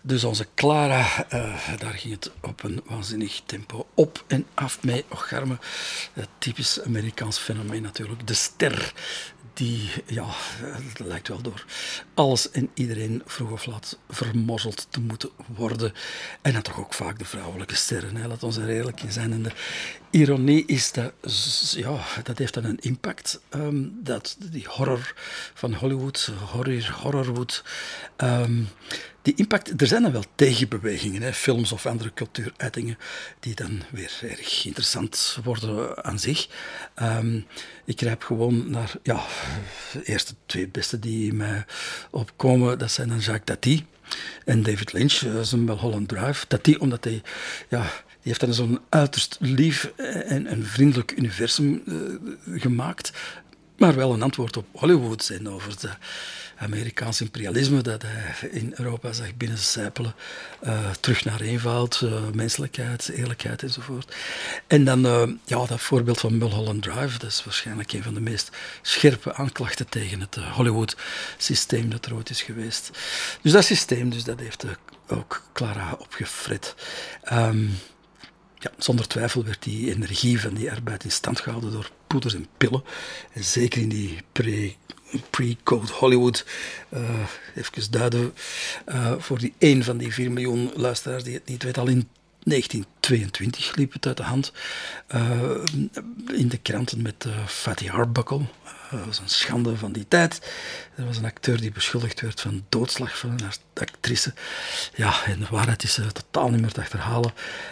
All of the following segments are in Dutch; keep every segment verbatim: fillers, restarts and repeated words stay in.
Dus onze Clara, uh, daar ging het op een waanzinnig tempo op en af mee. Och, arme, uh, typisch Amerikaans fenomeen natuurlijk. De ster, die, ja, dat lijkt wel door alles en iedereen vroeg of laat vermorzeld te moeten worden. En dan toch ook vaak de vrouwelijke sterren, hè. Laat ons er eerlijk in zijn. En de ironie is dat, ja, dat heeft dan een impact. Um, dat die horror van Hollywood, horror, horrorwood, um, die impact, er zijn dan wel tegenbewegingen, hè, films of andere cultuuruitingen, die dan weer erg interessant worden aan zich. Um, ik grijp gewoon naar, ja, de eerste twee beste die mij opkomen, dat zijn dan Jacques Tati en David Lynch, zijn Mulholland Drive. Tati, omdat hij, ja, die heeft dan zo'n uiterst lief en, en vriendelijk universum uh, gemaakt, maar wel een antwoord op Hollywood en over de Amerikaans imperialisme dat hij in Europa zag binnencijpelen. Uh, terug naar eenvoud, uh, menselijkheid, eerlijkheid enzovoort. En dan uh, ja, dat voorbeeld van Mulholland Drive, dat is waarschijnlijk een van de meest scherpe aanklachten tegen het uh, Hollywood-systeem dat er ooit is geweest. Dus dat systeem, dus dat heeft uh, ook Clara opgefret. Um, Ja, zonder twijfel werd die energie van die arbeid in stand gehouden door poeders en pillen. En zeker in die pre, pre-code Hollywood, uh, even duiden, uh, voor die één van die vier miljoen luisteraars die het niet weet, al in negentien tweeëntwintig liep het uit de hand. Uh, in de kranten met uh, Fatty Arbuckle. Uh, dat was een schande van die tijd. Er was een acteur die beschuldigd werd van doodslag van een actrice. Ja, en de waarheid is uh, totaal niet meer te achterhalen.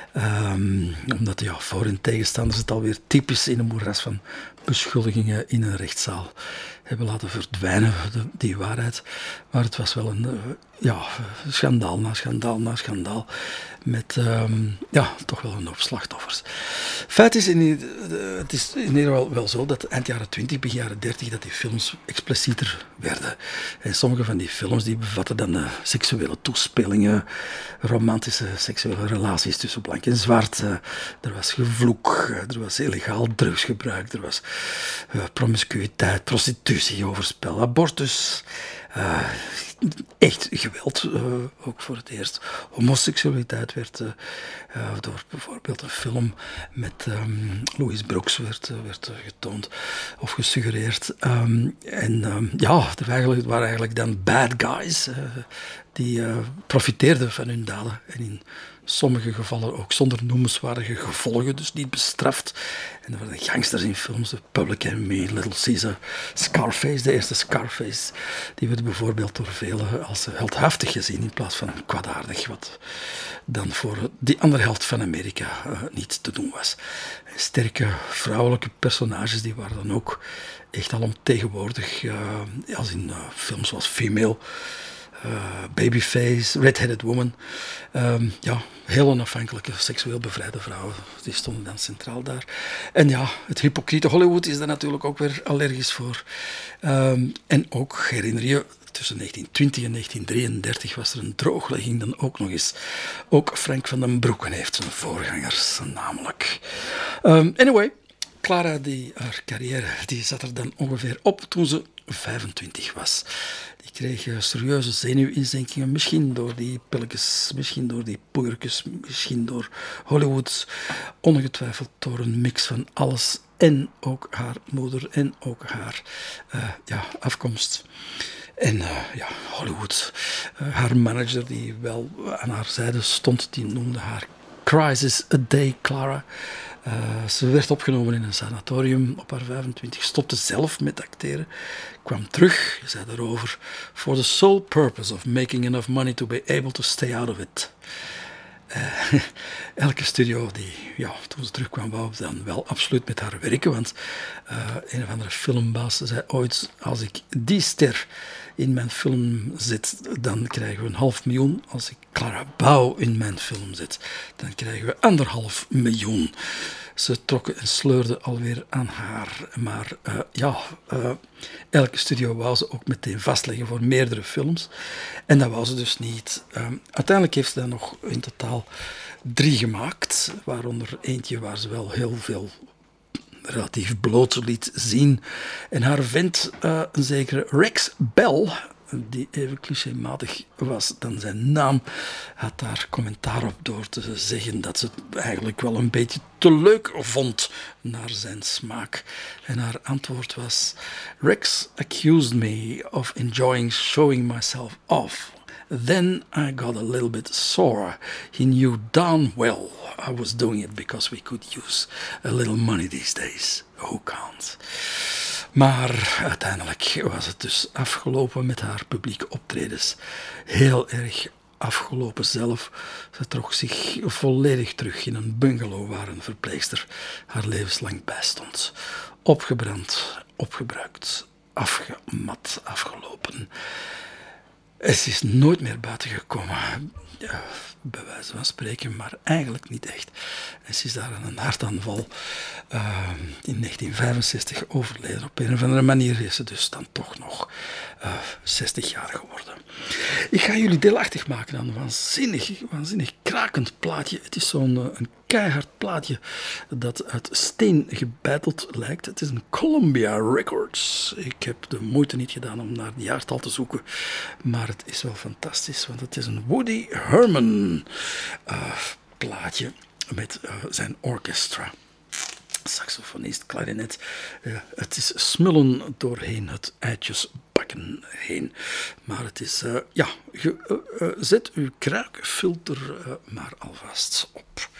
Um, omdat ja, voor- en tegenstanders het alweer typisch in een moeras van beschuldigingen in een rechtszaal hebben laten verdwijnen, de, die waarheid. Maar het was wel een uh, ja, schandaal na schandaal na schandaal. Met um, ja, toch wel een hoop slachtoffers. Feit is, in, uh, het is in ieder geval wel zo dat eind jaren twintig, begin jaren dertig, dat die films explicieter werden. En sommige van die films die bevatten dan uh, seksuele toespelingen, romantische seksuele relaties tussen blank en zwart. Uh, er was gevloek, uh, er was illegaal drugsgebruik, er was uh, promiscuïteit, prostitutie, overspel, abortus. Uh, echt geweld, uh, ook voor het eerst. Homoseksualiteit werd uh, uh, door bijvoorbeeld een film met um, Louise Brooks werd, uh, werd uh, getoond of gesuggereerd. Um, en um, ja, er eigenlijk, waren eigenlijk dan bad guys uh, die uh, profiteerden van hun daden en in sommige gevallen ook zonder noemenswaardige gevolgen, dus niet bestraft. En er waren gangsters in films, The Public Enemy, Little Caesar, Scarface, de eerste Scarface. Die werd bijvoorbeeld door velen als heldhaftig gezien in plaats van kwaadaardig, wat dan voor die andere helft van Amerika uh, niet te doen was. En sterke vrouwelijke personages, die waren dan ook echt alomtegenwoordig, uh, als in uh, films zoals Female, Uh, Babyface, Red-Headed Woman. Um, ja, heel onafhankelijke, seksueel bevrijde vrouwen. Die stonden dan centraal daar. En ja, het hypocriete Hollywood is daar natuurlijk ook weer allergisch voor. Um, en ook, herinner je, tussen negentien twintig en negentien drieëndertig was er een drooglegging dan ook nog eens. Ook Frank van den Broeken heeft zijn voorgangers, namelijk. Um, anyway, Clara, die, haar carrière, die zat er dan ongeveer op toen ze vijfentwintig was. Die kreeg serieuze zenuwinzinkingen, misschien door die pilletjes, misschien door die poeiertjes, misschien door Hollywood. Ongetwijfeld door een mix van alles en ook haar moeder en ook haar uh, ja, afkomst. En uh, ja, Hollywood, uh, haar manager die wel aan haar zijde stond, die noemde haar Crisis a Day Clara. Uh, ze werd opgenomen in een sanatorium op haar vijfentwintig, stopte zelf met acteren, kwam terug, zei daarover, for the sole purpose of making enough money to be able to stay out of it. Uh, elke studio die, ja, toen ze terugkwam, wou dan wel absoluut met haar werken, want uh, een of andere filmbaas zei ooit, als ik die ster in mijn film zet, dan krijgen we een half miljoen. Als ik Clara Bow in mijn film zet, dan krijgen we anderhalf miljoen. Ze trokken en sleurden alweer aan haar. Maar uh, ja, uh, elke studio wou ze ook meteen vastleggen voor meerdere films. En dat wou ze dus niet. Uh, uiteindelijk heeft ze er nog in totaal drie gemaakt. Waaronder eentje waar ze wel heel veel relatief bloot liet zien. En haar vent, uh, een zekere Rex Bell, die even clichématig was dan zijn naam, had daar commentaar op door te zeggen dat ze het eigenlijk wel een beetje te leuk vond naar zijn smaak. En haar antwoord was: Rex accused me of enjoying showing myself off. Then I got a little bit sore. He knew darn well I was doing it because we could use a little money these days. Who can't? Maar uiteindelijk was het dus afgelopen met haar publieke optredens. Heel erg afgelopen zelf. Ze trok zich volledig terug in een bungalow waar een verpleegster haar levenslang bij stond. Opgebrand, opgebruikt, afgemat, afgelopen. Het is nooit meer buiten gekomen, ja, bij wijze van spreken, maar eigenlijk niet echt. En ze is daar aan een hartaanval uh, in negentien vijfenzestig overleden. Op een of andere manier is ze dus dan toch nog uh, zestig jaar geworden. Ik ga jullie deelachtig maken aan een waanzinnig, waanzinnig krakend plaatje. Het is zo'n uh, een keihard plaatje dat uit steen gebeiteld lijkt. Het is een Columbia Records. Ik heb de moeite niet gedaan om naar die jaartal te zoeken, maar het is wel fantastisch, want het is een Woody Herman uh, plaatje met uh, zijn orchestra. Saxofonist, klarinet. Uh, het is smullen doorheen het eitjesbakken heen. Maar het is, uh, ja, ge, uh, uh, zet uw kruikfilter uh, maar alvast op.